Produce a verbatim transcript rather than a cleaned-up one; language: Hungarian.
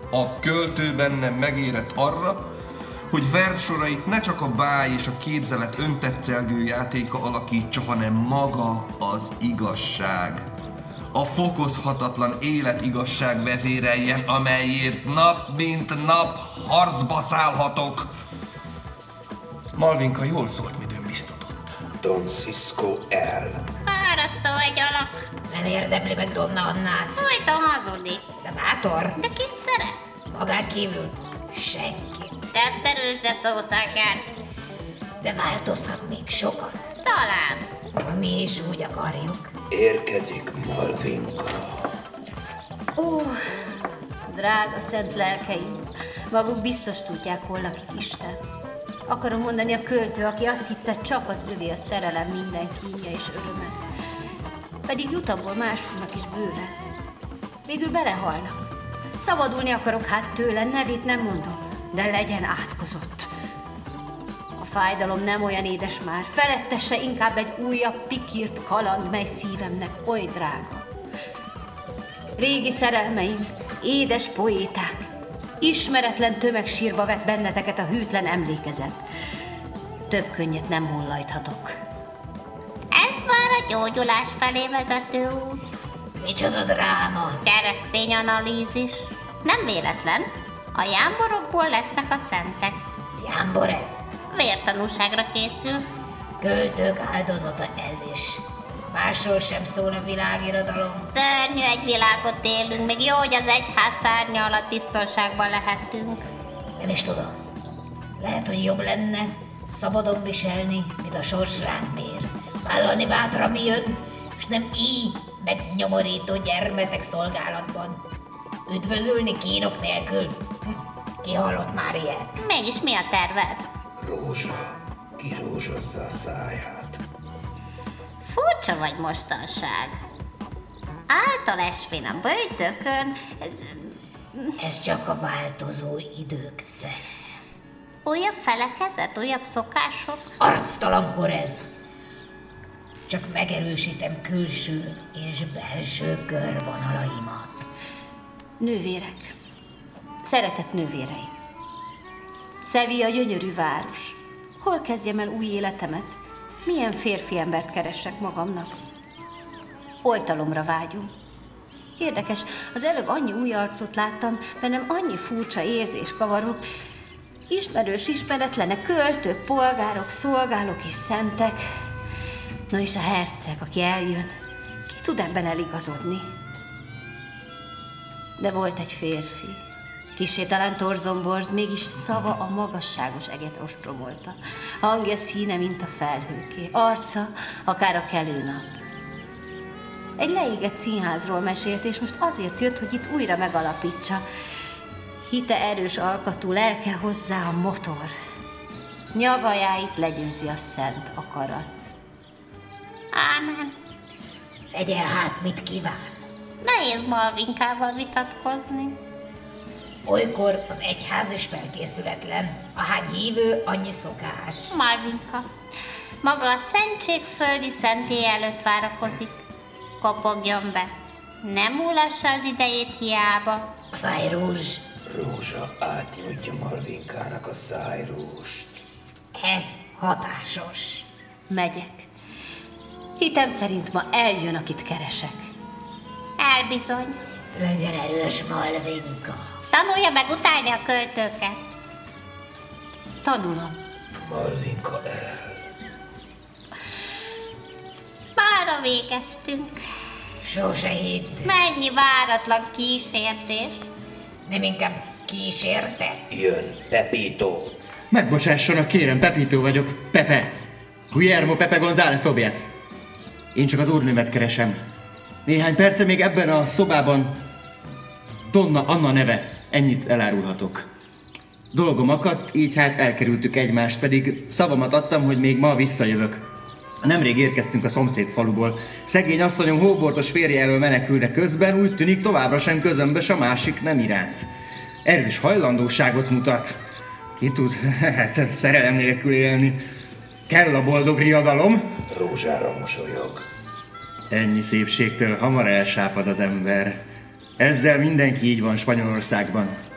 A költő bennem megérett arra, hogy versorait ne csak a báj és a képzelet öntetszelgő játéka alakítsa, hanem maga az igazság. A fokozhatatlan életigazság vezéreljen, amelyért nap mint nap harcba szállhatok. Malvinka jól szólt, mit önbiztatott. Don Cisco el. Fárasztó egy alak. Nem érdemli meg Donna Annát. Folyton hazudik. De bátor. De kit szeret? Magán kívül senkit. Tetterős, de szószakár. De változhat még sokat. Talán. Ha mi is úgy akarjuk. Érkezik Malvinka. Ó, drága szent lelkeim, maguk biztos tudják, hol lakik Isten. Akarom mondani a költő, aki azt hitte, csak az övé a szerelem minden kínja és öröme. Pedig jut abból másoknak is bőven. Végül belehalnak. Szabadulni akarok hát tőle, nevét nem mondom, de legyen átkozott. A fájdalom nem olyan édes már, felettese inkább egy újabb pikírt kaland, mely szívemnek oly drága. Régi szerelmeim, édes poéták, ismeretlen tömegsírba vett benneteket a hűtlen emlékezet. Több könnyet nem hollajthatok. Ez már a gyógyulás felé vezető út. Micsoda dráma. Keresztény analízis. Nem véletlen. A jámborokból lesznek a szentek. Jámbor ez. Vértanúságra készül. Költők áldozata ez is. Másról sem szól a világirodalom. Szörnyű egy világot élünk, még jó, hogy az egyház szárnya alatt biztonságban lehetünk. Nem is tudom. Lehet, hogy jobb lenne szabadon viselni, mint a sors ránk mér. Vállalni bátran mi jön, és nem így megnyomorító gyermetek szolgálatban. Üdvözölni kínok nélkül. Hm, ki hallott már ilyet? Mégis mi a terved? Rózsa kirózsozza a száját. Furcsa vagy mostanság. Által esvén a böjtökön, ez Ez csak a változó idők szere. újabb felekezet, újabb szokások. Arctalankor ez. Csak megerősítem külső és belső körvonalaimat. Nővérek, szeretett nővéreim. Sevilla gyönyörű város. Hol kezdjem el új életemet? Milyen férfi embert keressek magamnak? Oltalomra vágyom. Érdekes, az előbb annyi új arcot láttam, bennem annyi furcsa érzés kavarog. Ismerős, ismeretlenek, költők, polgárok, szolgálók és szentek. Na és a herceg, aki eljön, ki tud ebben eligazodni? De volt egy férfi, kissé talán torzomborz, mégis szava a magasságos eget ostromolta. Hangja színe, mint a felhőké, arca, akár a kelő nap. Egy leégett színházról mesélt, és most azért jött, hogy itt újra megalapítsa. Hite erős alkatú, lelke hozzá a motor. Nyavajáit legyőzi a szent akarat. Ámen. Legyen hát, mit kíván. Nehéz Malvinkával vitatkozni. Olykor az egyház is felkészületlen. Ahány hívő, annyi szokás. Malvinka. Maga a szentség földi szentély előtt várakozik. Kopogjon be. Nem múlassa az idejét hiába. A szájrúzs. Rózsa átnyújtja Malvinkának a szájrúst. Ez hatásos. Megyek. Hitem szerint ma eljön, akit keresek. Elbizony. Legyen erős, Malvinka. Tanulja meg utálni a költőket. Tanulom. Malvinka el. Mára végeztünk. Sose hitt. Mennyi váratlan kísértés. Nem inkább kísértett. Jön Pepito. Megbocsássanak, kérem, Pepito vagyok, Pepe. Guillermo Pepe González Tobias. Én csak az úrnőmet keresem. Néhány perce még ebben a szobában Donna Anna neve, ennyit elárulhatok. Dolgom akadt, így hát elkerültük egymást, pedig szavamat adtam, hogy még ma visszajövök. Nemrég érkeztünk a szomszéd faluból. Szegény asszonyom hóbortos férje elől menekül, de közben úgy tűnik továbbra sem közömbös a másik nem iránt. Erős hajlandóságot mutat. Ki tud, hát szerelem nélkül élni. Kell a boldog riadalom. Rózsára mosolyog. Ennyi szépségtől hamar elsápad az ember. Ezzel mindenki így van Spanyolországban.